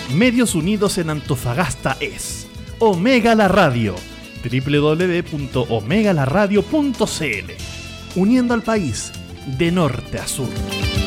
Medios Unidos en Antofagasta es Omega la Radio, www.omegalaradio.cl, uniendo al país de norte a sur.